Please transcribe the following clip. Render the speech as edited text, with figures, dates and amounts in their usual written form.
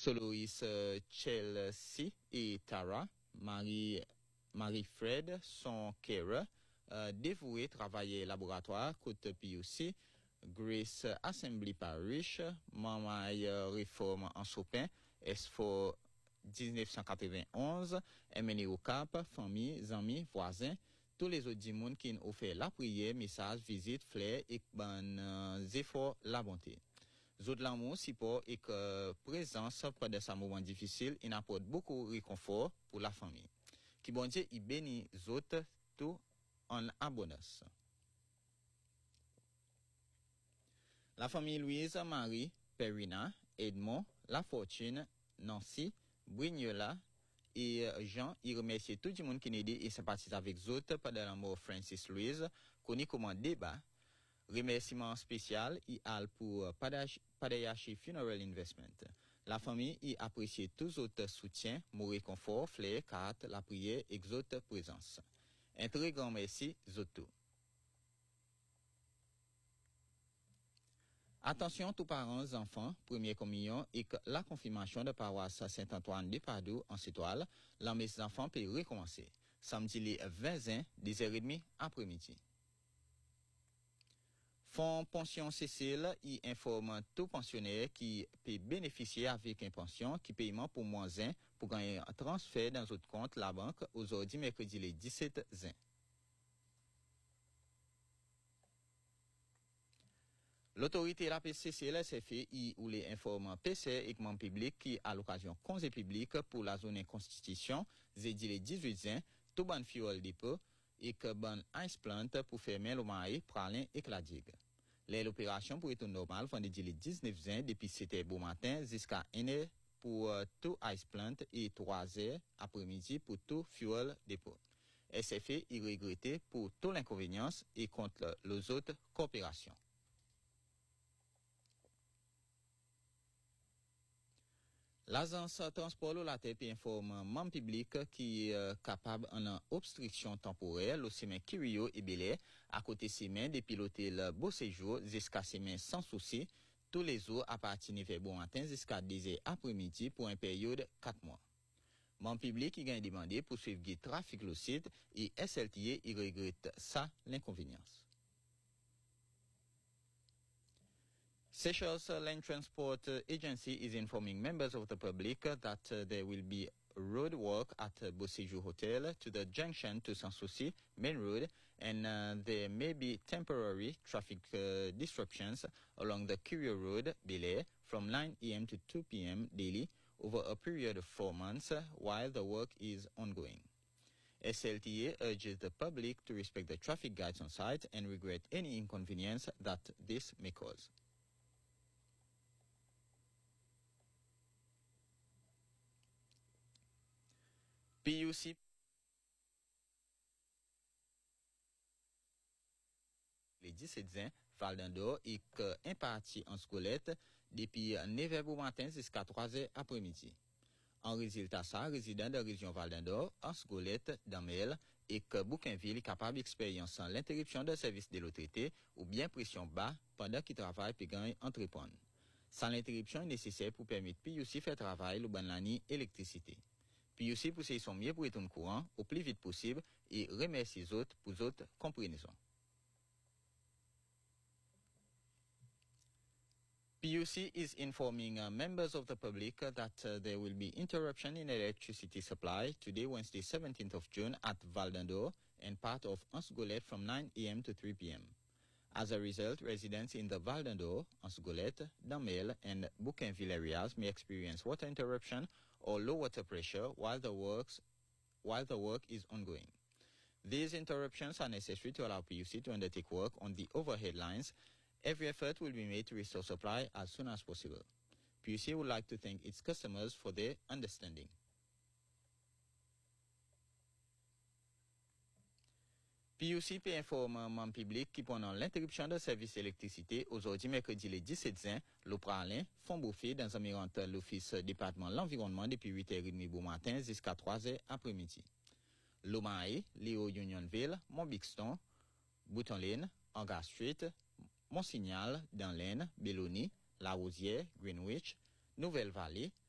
Solois Chelsea et Tara, Marie-Fred sont carer, dévoués travailler laboratoire côté PUC, Grace Assembly Parish, Mamaï Réforme en Sopin, Esfo 1991, MNE au Cap, famille, amis, voisins, tous les autres monde qui ont fait la prière, message, visite, flair et efforts la bonté. Zot l'amour, support et que présence pendant ce moment difficile, il apporte beaucoup de réconfort pour la famille. Qui bon Dieu, il bénit zot tout en abondance. La famille Louise, Marie, Perrina, Edmond, La Fortune, Nancy, Brignola et Jean, ils remercient tout le monde qui nous dit et sympathise avec zot pendant la mort Francis Louise, connu comme débat. Remerciement spécial pour Padayashi Funeral Investment. La famille y apprécie tous autres soutiens, mon réconfort, flair, carte, la prière et autres présence. Un très grand merci, Zoto. Attention tous parents, enfants, première communion et que la confirmation de paroisse Saint-Antoine de Padoue en Citoile, la messe enfants peut recommencer. Samedi les 20 juin, 10h30 après-midi. Fonds Pension Cécile y informe tout pensionnaire qui peut bénéficier avec une pension qui paiement pour moins 1 pour gagner un transfert dans votre compte la banque aujourd'hui mercredi le 17 juin. L'autorité la PCCL SFE y ou les informe PC et membres publics qui à l'occasion conseil public pour la zone constitution jeudi le 18 juin tout ban fuel dépôt et que ban ice plant pour fermer le maïs, pralin et cladigue. L'opération pour être normale vendredi le 19 juin depuis 7h bon matin jusqu'à 1h pour tout ice plant et 3h après-midi pour tout fuel dépôt. SFE y regretté pour tout l'inconvénient et contre les autres coopérations. L'agence transport la TEP informe membre public qui est capable en obstruction temporaire, le chemin Kirio et Belay, à côté chemin de piloter le beau séjour jusqu'à chemin sans souci, tous les jours à partir de bon matin jusqu'à 10h après-midi pour une période 4 mois. Membre public qui a demandé pour suivre le trafic le site et SLTA, il regrette ça l'inconvénience. Seychelles Land Transport Agency is informing members of the public that there will be road work at Beau Séjour Hotel to the junction to Sanssouci main road, and there may be temporary traffic disruptions along the Curio Road, Belay, from 9 a.m. to 2 p.m. daily over a period of 4 months while the work is ongoing. SLTA urges the public to respect the traffic guides on site and regret any inconvenience that this may cause. PUC les 17 juin, Val d'Andor et un parti en scolette depuis 9h au matin jusqu'à 3h après-midi. En résultat ça, résident de la région Val d'Andor, en scolette, Damel et que Bouquinville est capable d'expériencer l'interruption de service de l'autorité ou bien pression bas pendant qu'il travaille et gagne entreprendre. Sans l'interruption nécessaire pour permettre PUC faire travail le banlani électricité. Puis aussi pour son mieux pour être au courant au plus vite possible et remercier les autres pour autres compréhension. PUC is informing members of the public that there will be interruption in electricity supply today, Wednesday, 17th of June at Val d'Andor and part of Ansgolet from 9 a.m. to 3 p.m. As a result, residents in the Val d'Andor, Ansgolet, Damel, and Bouquinville areas may experience water interruption or low water pressure while the work is ongoing. These interruptions are necessary to allow PUC to undertake work on the overhead lines. Every effort will be made to restore supply as soon as possible. PUC would like to thank its customers for their understanding. PUC peut informer un membre public qui pendant l'interruption de service d'électricité aujourd'hui mercredi le 17 juin, le pralin font bouffer dans environ l'office département de l'environnement depuis 8h30 au matin jusqu'à 3h après-midi. Lomae, Léo Unionville, Montbixton, Boutonlane, Angar Street, Monsignal, Danlaine, Belloni, La Rosière, Greenwich, Nouvelle-Vallée,